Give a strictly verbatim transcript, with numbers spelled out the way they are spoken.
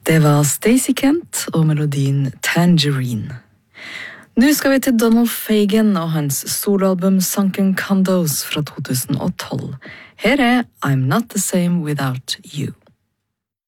Det var Stacey Kent og melodien Tangerine. Nå skal vi til Donald Fagen og hans soloalbum Sunken Condos fra to tusen og tolv. Her er I'm Not The Same Without You.